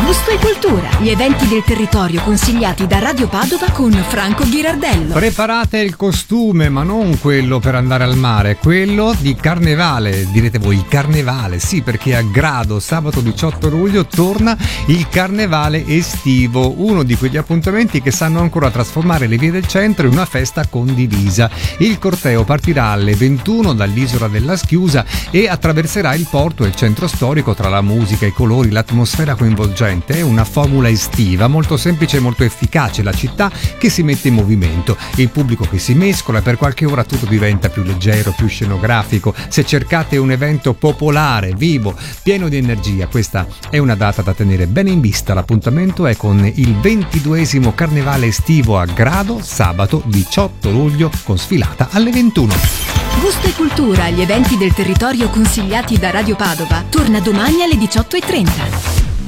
Gusto e cultura, gli eventi del territorio consigliati da Radio Padova con Franco Ghirardello. Preparate il costume, ma non quello per andare al mare, quello di carnevale. Direte voi, carnevale? Sì, perché a Grado sabato 18 luglio torna il carnevale estivo, uno di quegli appuntamenti che sanno ancora trasformare le vie del centro in una festa condivisa. Il corteo partirà alle 21 dall'isola della Schiusa e attraverserà il porto e il centro storico tra la musica, i colori, l'atmosfera coinvolgente. È una formula estiva molto semplice e molto efficace, la città che si mette in movimento, il pubblico che si mescola, per qualche ora tutto diventa più leggero, più scenografico. Se cercate un evento popolare, vivo, pieno di energia, questa è una data da tenere bene in vista. L'appuntamento è con il 22esimo carnevale estivo a Grado, sabato 18 luglio con sfilata alle 21. Gusto e cultura, gli eventi del territorio consigliati da Radio Padova, torna domani alle 18:30.